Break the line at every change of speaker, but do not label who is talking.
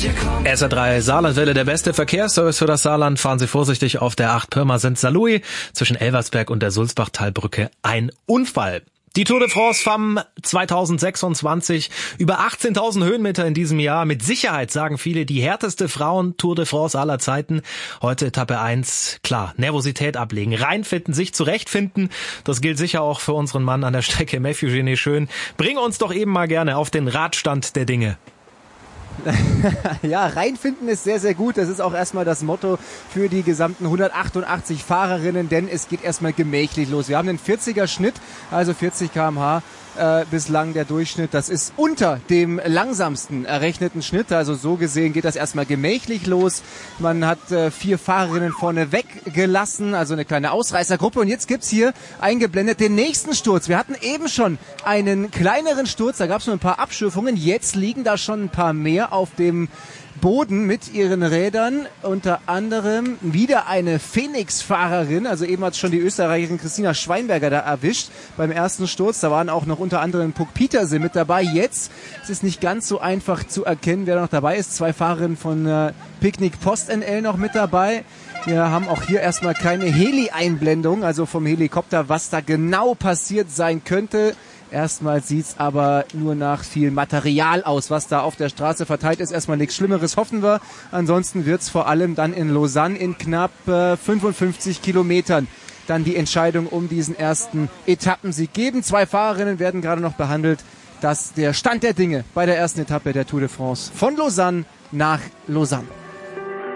SR3 Saarlandwelle, der beste Verkehrsservice für das Saarland. Fahren Sie vorsichtig auf der 8 Pirmasens-Saarlouis zwischen Elversberg und der Sulzbachtalbrücke. Ein Unfall. Die Tour de France FAM 2026, über 18.000 Höhenmeter in diesem Jahr. Mit Sicherheit, sagen viele, die härteste Frauen-Tour de France aller Zeiten. Heute Etappe 1, klar, Nervosität ablegen, reinfinden, sich zurechtfinden. Das gilt sicher auch für unseren Mann an der Strecke, Mathieu Genet Schön. Bring uns doch eben mal gerne auf den Radstand der Dinge.
Ja, reinfinden ist sehr, sehr gut. Das ist auch erstmal das Motto für die gesamten 188 Fahrerinnen, denn es geht erstmal gemächlich los. Wir haben den 40er Schnitt, also 40 km/h bislang der Durchschnitt. Das ist unter dem langsamsten errechneten Schnitt. Also so gesehen geht das erstmal gemächlich los. Man hat 4 Fahrerinnen vorne weggelassen, also eine kleine Ausreißergruppe. Und jetzt gibt's hier eingeblendet den nächsten Sturz. Wir hatten eben schon einen kleineren Sturz, da gab's nur ein paar Abschürfungen. Jetzt liegen da schon ein paar mehr auf dem Boden mit ihren Rädern, unter anderem wieder eine Phoenix-Fahrerin, also eben hat schon die Österreicherin Christina Schweinberger da erwischt beim ersten Sturz, da waren auch noch unter anderem Puck Pieterse mit dabei. Jetzt ist es nicht ganz so einfach zu erkennen, wer noch dabei ist. 2 Fahrerinnen von Picknick Post NL noch mit dabei. Wir haben auch hier erstmal keine Heli-Einblendung, also vom Helikopter, was da genau passiert sein könnte. Erstmal sieht's aber nur nach viel Material aus, was da auf der Straße verteilt ist. Erstmal nichts Schlimmeres, hoffen wir. Ansonsten wird's vor allem dann in Lausanne in knapp 55 Kilometern dann die Entscheidung um diesen ersten Etappensieg geben. 2 Fahrerinnen werden gerade noch behandelt. Das ist der Stand der Dinge bei der ersten Etappe der Tour de France von Lausanne nach Lausanne.